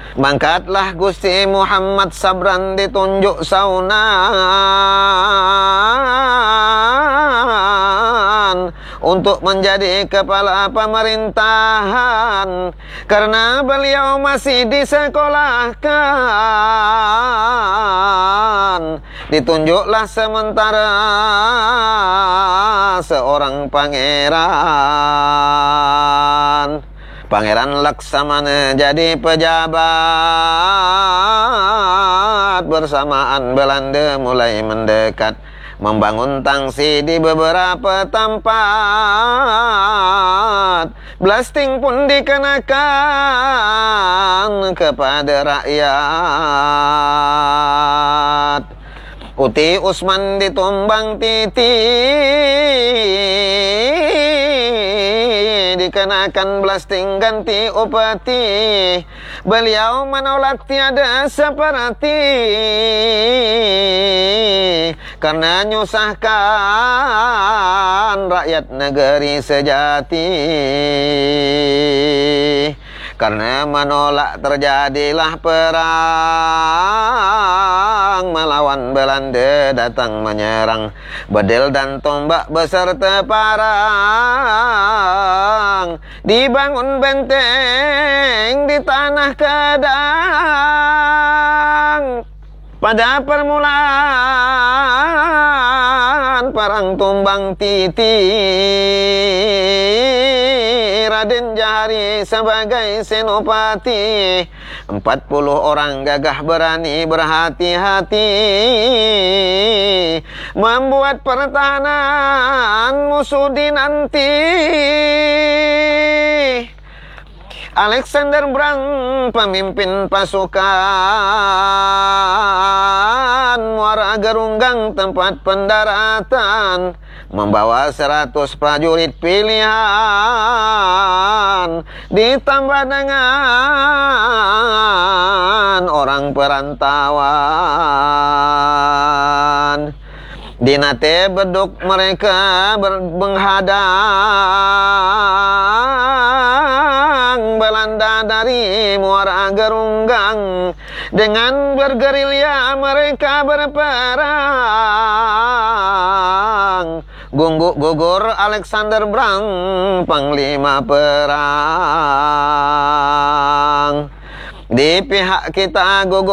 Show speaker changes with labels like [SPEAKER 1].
[SPEAKER 1] Mangkatlah Gusti Muhammad sabran ditunjuk saunan untuk menjadi kepala pemerintahan, karena beliau masih disekolahkan. Ditunjuklah sementara seorang pangeran. Pangeran Laksamana jadi pejabat. Bersamaan Belanda mulai mendekat, membangun tangsi di beberapa tempat. Blasting pun dikenakan kepada rakyat. Uti Usman ditumbang Titi, dikenakan blasting ganti upeti. Beliau menolak tiada seperti, karena nyusahkan rakyat negeri sejati. Karena menolak terjadilah perang, melawan Belanda datang menyerang. Bedil dan tombak beserta parang, dibangun benteng di tanah Kedang. Pada permulaan perang tumbang Titi, Raden Jahari sebagai senopati. 40 orang gagah berani berhati-hati, membuat pertahanan musuh dinanti. Alexander Brang pemimpin pasukan Muara Gerunggang tempat pendaratan, membawa 100 prajurit pilihan, ditambah dengan orang perantauan. Dinate beduk mereka menghadang Belanda dari Muara Gerunggang. Dengan bergerilya mereka berperang. Gugur Alexander Brang, panglima perang. Di pihak kita gugur